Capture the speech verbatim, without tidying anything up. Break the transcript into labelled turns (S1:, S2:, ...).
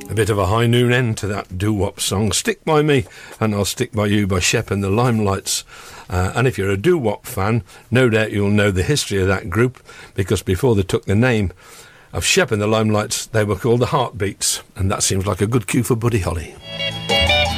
S1: A bit of a high noon end to that doo-wop song, Stick By Me and I'll Stick By You by Shep and the Limelights. Uh, and if you're a doo-wop fan, no doubt you'll know the history of that group, because before they took the name of Shep and the Limelights, they were called the Heartbeats, and that seems like a good cue for Buddy Holly.